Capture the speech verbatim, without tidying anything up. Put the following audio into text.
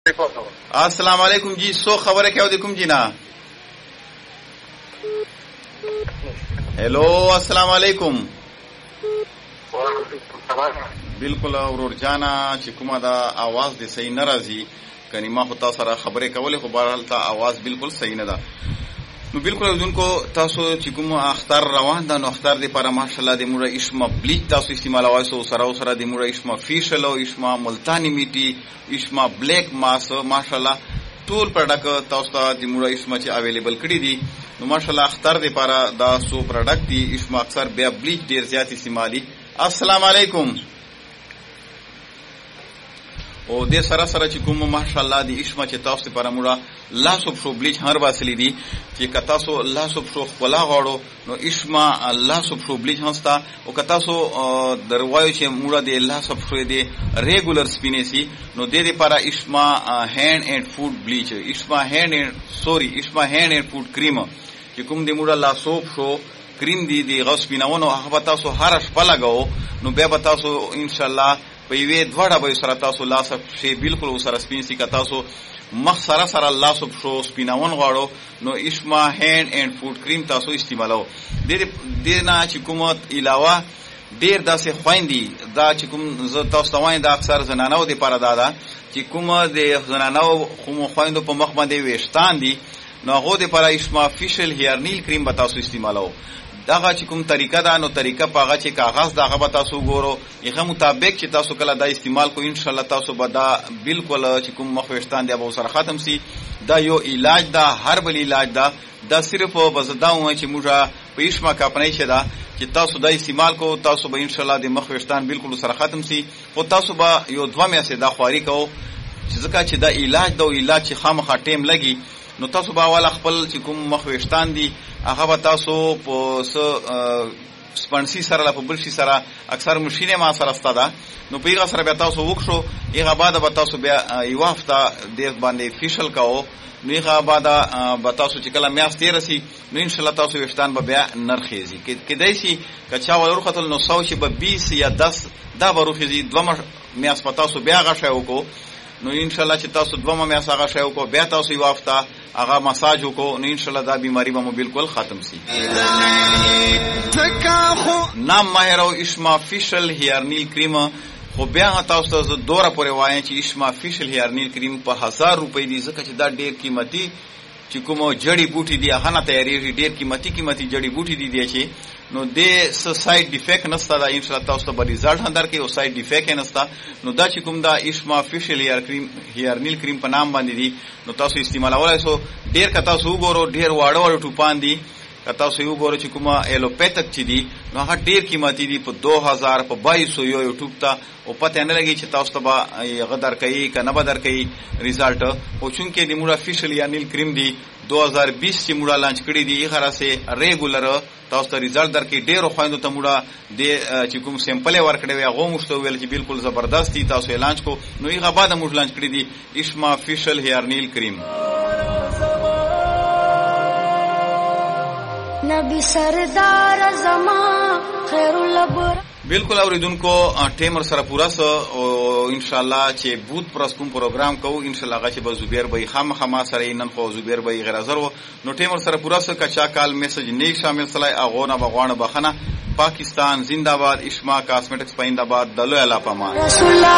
السلام علیکم جی. سو خبره کیا د کوم جنا؟ هلو السلام علیکم. بالکل ورور جانا چې کومه دا आवाज د صحیح ناراضي کني ما خو تاسو سره خبرې کولې خو بهرحال تا आवाज بالکل صحیح نه ده. نو بالکل دونکو تاسو چې کوم اختر روان ده نو اختر د لپاره ماشاءالله د موږ اسما بلیچ تاسو استعمالوي سو سره سره د موږ اسما فیشل او اسما ملتانی میټي اسما بلیک ماس ماشاءالله ټول پروډکټ تاسو ته د موږ اسما چې اویلیبل کړی دي. نو ماشاءالله اختر د لپاره دا سو پروډکټ دي اسما اکثر بیا بلیچ ډیر زیات استعمالي. السلام علیکم. او دې سره سره چې کوم ماشاءالله د اسما چې تاسو لپاره موږ لاس اف شو بلیچ هر باسلی دي چې کتا سو لاس اف شو خپل غاړو نو اسما لاس اف شو بلیچ هستا او کتا سو دروایو چې موږ د لاس اف شو دي ریګولر سپینسي نو د دې لپاره اسما هاند اینڈ فوډ بلیچ اسما هاند اینڈ سوري اسما هاند اینڈ فوډ کریم چې کوم د موږ لاس اف شو کریم دي د غوس پیناونو هغه تاسو هر شپه لګاو نو بیا تاسو ان شاء الله په یوه دواړه به سره تاسو لاس اف شي بالکل سره سپینسي کا تاسو مخ سره سره لاس اف شو سپیناون غواړو نو اسما هاند اینڈ فوډ کریم تاسو استعمالو. د دې نه چې کومه علاوه ډیر داسې خويندي دا چې کوم ز تاسو ته وایم دا اکثر زنانو د لپاره دا ده چې کومه د زنانو کوم خويندو په مخ باندې وېشتان دي نو هغه د لپاره اسما فیشل هیر نیل کریم به تاسو استعمالو. داغه چې کوم طریقه ده نو طریقه پاغه چې کاغذ داغه به تاسو ګورو یغه مطابق چې تاسو کله دا استعمال کو ان شاء الله تاسو به دا بالکل چې کوم مخويشتان دی به سره ختم سي. دا یو علاج ده هربل علاج ده دا صرف بزداو چې موږ په اسما کمپنی شه ده چې تاسو دا استعمال کو تاسو به ان شاء الله د مخويشتان بالکل سره ختم سي. او تاسو به یو دوه میاشتې دا خواري کو چې ځکه چې دا علاج دا علاج چې خامخا ټیم لګي نو تاسو به اول خپل چې کوم مخويشتان دي هغه به تاسو په سپانسی سره په بلشي سره اکثر مشینه ما سره ستاده نو په هغه سره به تاسو وښو هغه بعد به تاسو بیا یو هفته د باندې فیشل کاو نو هغه بعد به تاسو چې کله میاشتې رسی نو ان شاء الله تاسو وشتان به بیا نرخیزي کېدای شي کچا ورخصل نو سو شي به بیس یا دس دا ورخیزي دوه میاشت په تاسو بیا غشاو کو نو ان شاء الله چې تاسو دوه میاشت هغه شاو کو بیا تاسو یو هفته هغه مساج کو نو ان شاء الله دا بیماری به مو بالکل ختم سي. نام ماهر او اسما فیشل هیر نیل کریم خو بیا تاسو ته دوره پورې وایم چې اسما فیشل هیر نیل کریم په هزار روپۍ دي ځکه چې دا ډیر قیمتي چې کومه جړی بوټي دي هغه نه تیاری ډیر قیمتي قیمتي جړی بوټي دي دي چې نو د ساید ډیفیکټ نستا دا ان شاء الله تاسو ته به ریزلټ هندر کې او ساید ډیفیکټ نستا نو دا چې کوم دا اسما فیشل هیر کریم هیر نیل کریم په نام باندې دي نو تاسو استعمالولای سو ډیر کتا سو ګورو ډیر واړه واړه ټوپان دي کتا سو یو ګورو چې کومه ایلوپیتک چي دي نو هغه ډیر قیمتي دي په دو هزار په بایس سو یو یوټیوب ته او پته نه لګي چې تاسو ته به غدر کوي کنه به در کوي ریزلټ او چونکه د موږ فیشل هیر نیل کریم دي دو هزار بیس چې موږ لانچ کړی دی هغه سره ریګولر تاسو ته ریزلټ درکې ډیرو خويندو ته موږ د چې کوم سیمپل ورکړی وي هغه مشته ویل چې بالکل زبردست دي تاسو لانچ کو نو هغه بعد موږ لانچ کړی دی اسما فیشل هیر نیل کریم. نبی سردار زمان خیر الابرار بالکل اوریدونکو ټیمر سره پورا سو او ان شاء الله چې بوت پرس کوم پروګرام کو ان شاء الله هغه چې به زبیر به خامخ ما سره نن خو زبیر به غیر حاضر و نو ټیمر سره پورا سو کچا کال میسج نیک شامل سلای اغه نه بغوانه بخنه پاکستان زندہ باد اسما کاسمیٹکس پاینده باد دلو الا پما رسول